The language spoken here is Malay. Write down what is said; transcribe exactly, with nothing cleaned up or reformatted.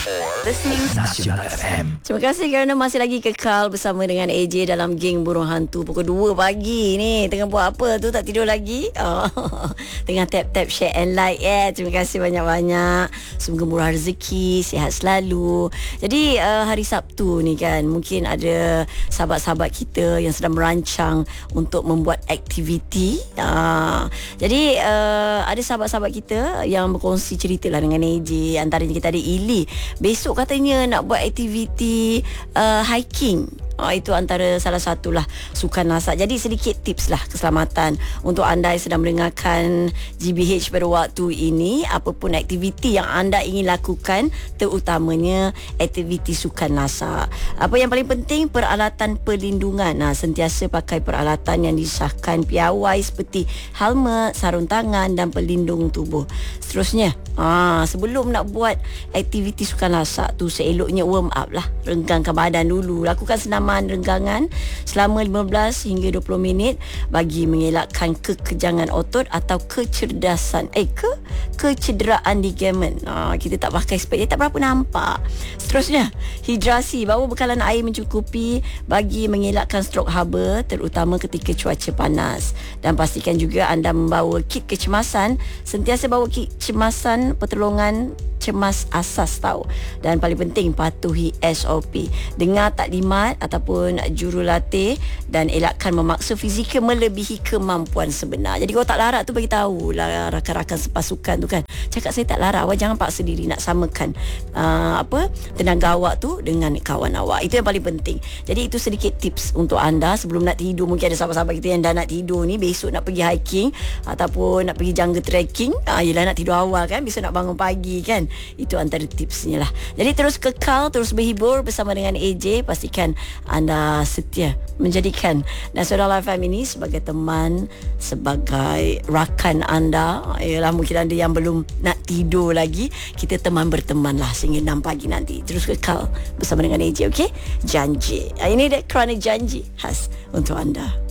Listening Nasional F M. Terima kasih kerana masih lagi kekal bersama dengan A J dalam geng burung hantu pukul dua pagi ni. Tengah buat apa tu, tak tidur lagi? Oh, tengah tap-tap share and like eh. Terima kasih banyak-banyak. Semoga murah rezeki, sihat selalu. Jadi uh, hari Sabtu ni kan, mungkin ada sahabat-sahabat kita yang sedang merancang untuk membuat aktiviti. Uh, jadi uh, ada sahabat-sahabat kita yang berkongsi cerita lah dengan A J. Antaranya kita ada Ili. Besok katanya nak buat aktiviti uh, hiking. Oh, itu antara salah satulah sukan lasak. Jadi sedikit tips lah keselamatan untuk anda yang sedang mendengarkan G B H pada waktu ini. Apapun aktiviti yang anda ingin lakukan, terutamanya aktiviti sukan lasak. Apa yang paling penting, peralatan perlindungan. Nah, sentiasa pakai peralatan yang disahkan piawai seperti helmet, sarung tangan dan pelindung tubuh. Seterusnya, ah, sebelum nak buat aktiviti sukan lasak tu, seeloknya warm up lah. Renggangkan badan dulu. Lakukan senaman renggangan selama lima belas hingga dua puluh minit bagi mengelakkan kekejangan otot atau kecerdasan eh ke kecederaan ligamen. Ha, kita tak pakai spek, tak berapa nampak. Seterusnya, hidrasi. Bawa bekalan air mencukupi bagi mengelakkan strok haba, terutama ketika cuaca panas. Dan pastikan juga anda membawa kit kecemasan. Sentiasa bawa kit kecemasan, pertolongan cemas asas tau. Dan paling penting, patuhi S O P. Dengar taklimat ataupun jurulatih dan elakkan memaksa fizikal melebihi kemampuan sebenar. Jadi kalau tak larat tu, bagi tahu lah rakan-rakan sepasukan tu kan. Cakap saya tak larat, awak jangan paksa diri nak samakan uh, apa tenaga awak tu dengan kawan awak. Itu yang paling penting. Jadi itu sedikit tips untuk anda sebelum nak tidur. Mungkin ada sahabat-sahabat kita yang dah nak tidur ni, besok nak pergi hiking ataupun nak pergi jungle trekking. Ah, yelah, nak tidur awal kan, besok nak bangun pagi kan. Itu antara tipsnya lah. Jadi terus kekal, terus berhibur bersama dengan A J. Pastikan anda setia menjadikan Nasional F M ini sebagai teman, sebagai rakan anda. Yalah, mungkin anda yang belum nak tidur lagi, kita teman berteman lah sehingga enam pagi nanti. Terus kekal bersama dengan A J, okey? Janji. Ini dia Kronik Janji khas untuk anda.